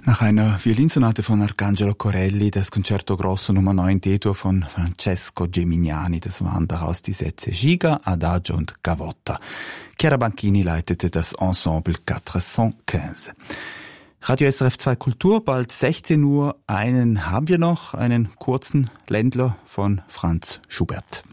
Nach einer Violinsonate von Arcangelo Corelli, das Concerto Grosso Nummer 9 D-Dur von Francesco Gemignani, das waren daraus die Sätze Giga, Adagio und Gavotta. Chiara Banchini leitete das Ensemble 415. Radio SRF 2 Kultur, bald 16 Uhr. Einen haben wir noch, einen kurzen Ländler von Franz Schubert.